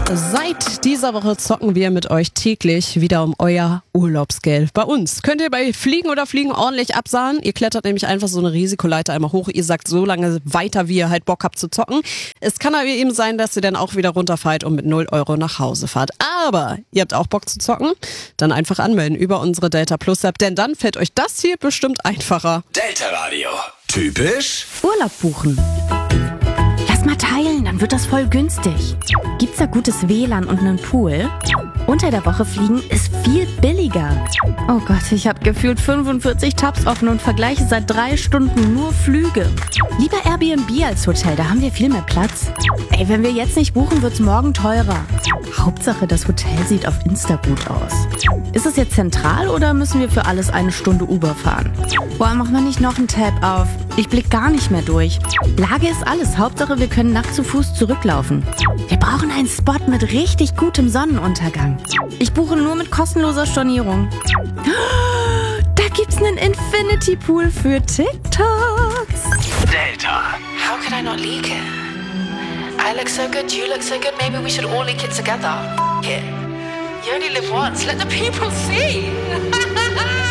Seit dieser Woche zocken wir mit euch täglich wieder um euer Urlaubsgeld. Bei uns könnt ihr bei Fliegen oder Fliegen ordentlich absahen. Ihr klettert nämlich einfach so eine Risikoleiter einmal hoch. Ihr sagt so lange weiter, wie ihr halt Bock habt zu zocken. Es kann aber eben sein, dass ihr dann auch wieder runterfallt und mit 0 Euro nach Hause fahrt. Aber ihr habt auch Bock zu zocken? Dann einfach anmelden über unsere Delta Plus App, denn dann fällt euch das hier bestimmt einfacher. Delta Radio. Typisch Urlaub buchen. Lass mal teilen, dann wird das voll günstig. Gibt's da gutes WLAN und einen Pool? Unter der Woche fliegen ist viel billiger. Oh Gott, ich habe gefühlt 45 Tabs offen und vergleiche seit 3 Stunden nur Flüge. Lieber Airbnb als Hotel, da haben wir viel mehr Platz. Ey, wenn wir jetzt nicht buchen, wird's morgen teurer. Hauptsache, das Hotel sieht auf Insta gut aus. Ist es jetzt zentral oder müssen wir für alles 1 Stunde Uber fahren? Boah, mach mal nicht noch einen Tab auf. Ich blick gar nicht mehr durch. Lage ist alles. Hauptsache, wir können nackt zu Fuß zurücklaufen. Wir brauchen einen Spot mit richtig gutem Sonnenuntergang. Ich buche nur mit kostenloser Stornierung. Da gibt's einen Infinity Pool für TikToks. Delta. How could I not leak it? I look so good, you look so good, maybe we should all leak it together. It. You only live once, let the people see.